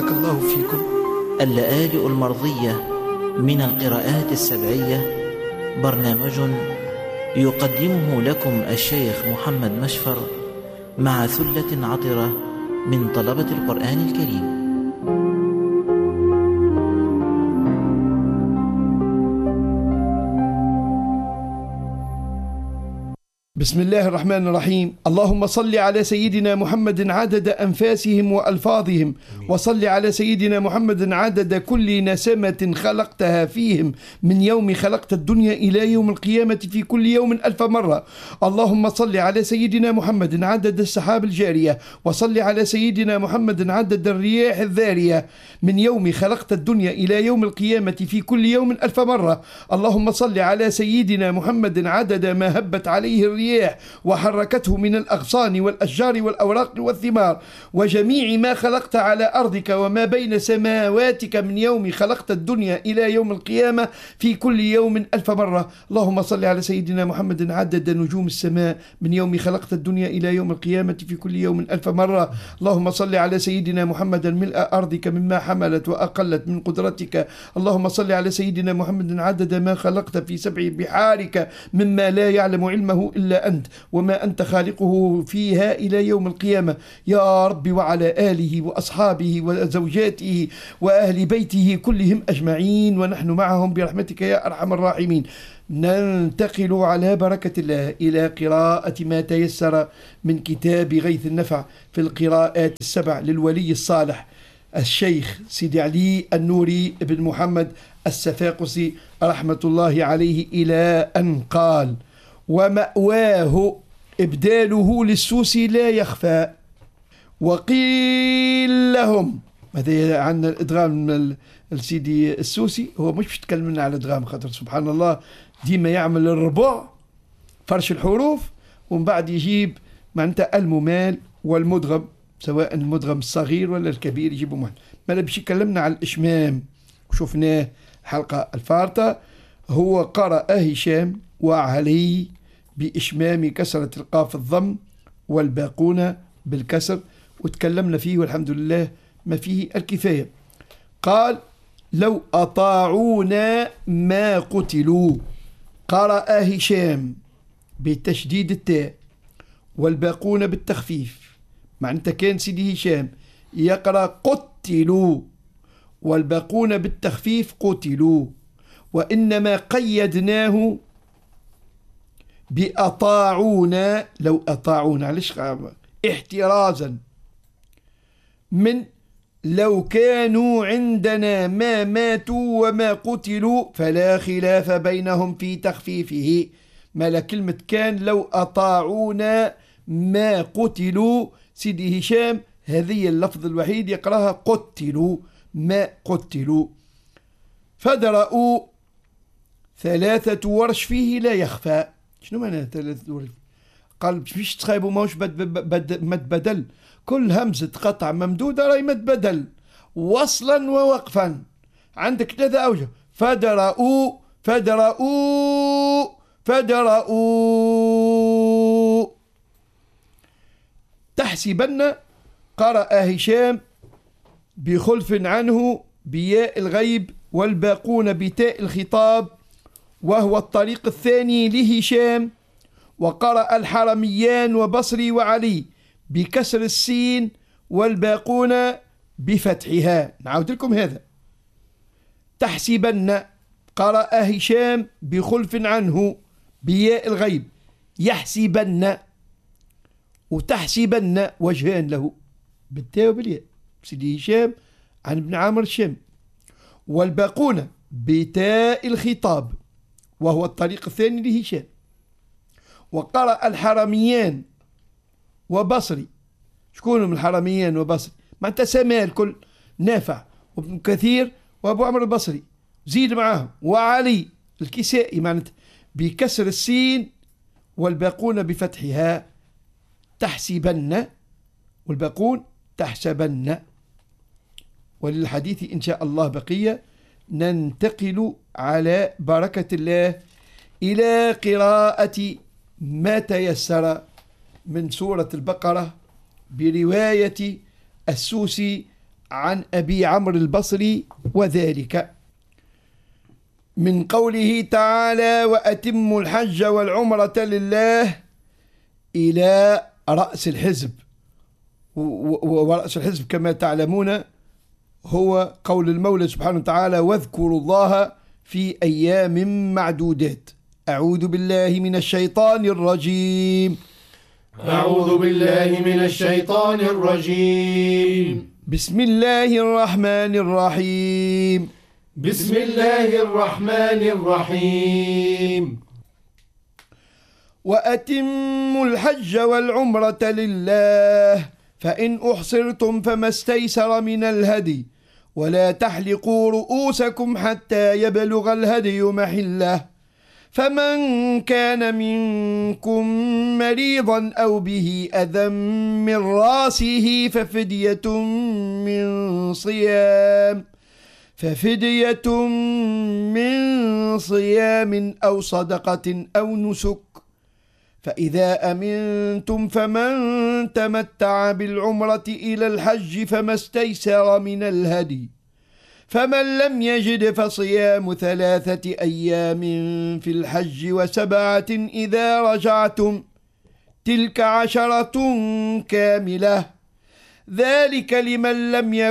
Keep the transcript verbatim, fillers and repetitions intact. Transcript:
بارك الله فيكم. اللآلئ المرضية من القراءات السبعية برنامج يقدمه لكم الشيخ محمد مشفر مع ثلة عطرة من طلبة القرآن الكريم. بسم الله الرحمن الرحيم. اللهم صل على سيدنا محمد عدد أنفاسهم وألفاظهم، وصل على سيدنا محمد عدد كل نسمة خلقتها فيهم من يوم خلقت الدنيا إلى يوم القيامة في كل يوم ألف مرة. اللهم صل على سيدنا محمد عدد السحاب الجارية، وصل على سيدنا محمد عدد الرياح الذارية من يوم خلقت الدنيا إلى يوم القيامة في كل يوم ألف مرة. اللهم صل على سيدنا محمد عدد ما هبت عليه الرياح وحركته من الأغصان والأشجار والأوراق والثمار وجميع ما خلقت على أرضك وما بين سماواتك من يوم خلقت الدنيا إلى يوم القيامة في كل يوم ألف مرة. اللهم صل على سيدنا محمد عدد نجوم السماء من يوم خلقت الدنيا إلى يوم القيامة في كل يوم ألف مرة. اللهم صل على سيدنا محمد ملء أرضك مما حملت وأقلت من قدرتك. اللهم صل على سيدنا محمد عدد ما خلقت في سبع بحارك مما لا يعلم علمه إلا أنت وما أنت خالقه فيها إلى يوم القيامة يا رب، وعلى آله وأصحابه وزوجاته وأهل بيته كلهم أجمعين ونحن معهم برحمتك يا أرحم الراحمين. ننتقل على بركة الله إلى قراءة ما تيسر من كتاب غيث النفع في القراءات السبع للولي الصالح الشيخ سيدي علي النوري بن محمد السفاقسي رحمة الله عليه، إلى أن قال: ومأواه إبداله للسوسي لا يخفى. وقيل لهم، هذا عندنا الإدغام السيدي السوسي، هو مش بيتكلم لنا على الإدغام خاطر سبحان الله ديما يعمل الربع فرش الحروف ومن بعد يجيب معناتها الممال والمدغم، سواء المدغم الصغير ولا الكبير يجيبه مال. ما باش يكلمنا على الإشمام وشفناه حلقة الفارطة. هو قرأ هشام وعلي بإشمام كسرة القاف الضم والباقون بالكسر، وتكلمنا فيه والحمد لله ما فيه الكفاية. قال: لو أطاعونا ما قتلوا. قرأ هشام بتشديد التاء والباقون بالتخفيف، معناتها كان سيدي هشام يقرأ قتلوا والباقون بالتخفيف قتلوا، وإنما قيدناه بأطاعونا. لو أطاعونا علاش؟ احترازا من لو كانوا عندنا ما ماتوا وما قتلوا فلا خلاف بينهم في تخفيفه. ما لا كلمة كان لو أطاعونا ما قتلوا، سيدي هشام هذه اللفظ الوحيد يقراها قتلوا ما قتلوا. فدرأوا ثلاثة ورش فيه لا يخفى. شنو معنى ثلاثة ورش؟ قال مش تخايبوا ماهوش مد بدل، كل همزة قطع ممدودة راهي مد بدل وصلا ووقفا، عندك ثلاثة أوجه. فدرأوا فدرأوا فدرأوا. تحسبن قرأ هشام بخلف عنه بياء الغيب والباقون بتاء الخطاب، وهو الطريق الثاني لهشام. وقرأ الحرميان وبصري وعلي بكسر السين والباقون بفتحها. نعود لكم هذا. تحسبن قرأ هشام بخلف عنه بياء الغيب يحسبن، وتحسبن وجهان له بالتاء وبالياء، سيدي هشام عن ابن عامر الشام. والباقون بتاء الخطاب وهو الطريق الثاني لهشام. وقرأ الحرميان وبصري. شكون من الحرميان وبصري؟ معناتها سماء الكل، نافع وابن كثير وابو عمرو البصري، زيد معاهم وعلي الكسائي، معناتها بكسر السين والباقون بفتحها. تحسبن والباقون تحسبن. وللحديث إن شاء الله بقية. ننتقل على بركة الله إلى قراءة ما تيسر من سورة البقرة برواية السوسي عن أبي عمرو البصري وذلك من قوله تعالى وأتموا الحج والعمرة لله إلى رأس الحزب. ورأس الحزب كما تعلمون هو قول المولى سبحانه وتعالى واذكروا الله في أيام معدودات. أعوذ بالله من الشيطان الرجيم. أعوذ بالله من الشيطان الرجيم. بسم الله الرحمن الرحيم. بسم الله الرحمن الرحيم. وأتموا الحج والعمرة لله فإن أحصرتم فما استيسر من الهدي ولا تحلقوا رؤوسكم حتى يبلغ الهدي محله فمن كان منكم مريضا أو به أذى من راسه ففدية من صيام ففدية من صيام أو صدقة أو نسك فإذا أمنتم فمن تمتع بالعمرة إلى الحج فما استيسر من الهدي فمن لم يجد فصيام ثلاثة أيام في الحج وسبعة إذا رجعتم تلك عشرة كاملة ذلك لمن لم يكن